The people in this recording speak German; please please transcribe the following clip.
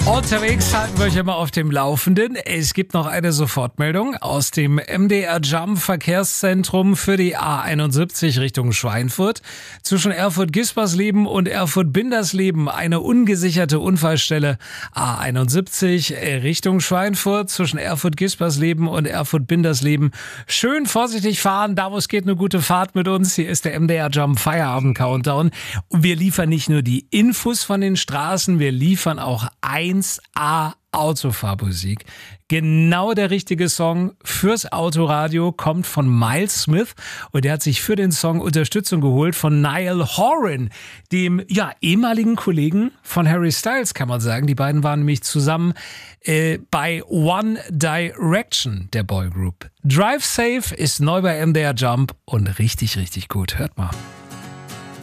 Unterwegs halten wir euch immer auf dem Laufenden. Es gibt noch eine Sofortmeldung aus dem MDR Jump Verkehrszentrum für die A71 Richtung Schweinfurt. Zwischen Erfurt-Gispersleben und Erfurt-Bindersleben eine ungesicherte Unfallstelle. A71 Richtung Schweinfurt zwischen Erfurt-Gispersleben und Erfurt-Bindersleben. Schön vorsichtig fahren, da wo es geht, eine gute Fahrt mit uns. Hier ist der MDR Jump Feierabend Countdown. Und wir liefern nicht nur die Infos von den Straßen, wir liefern auch 1A Autofahrmusik. Genau der richtige Song fürs Autoradio kommt von Miles Smith und der hat sich für den Song Unterstützung geholt von Niall Horan, dem ehemaligen Kollegen von Harry Styles, kann man sagen. Die beiden waren nämlich zusammen bei One Direction, der Boygroup. Drive Safe ist neu bei MDR Jump und richtig, richtig gut. Hört mal.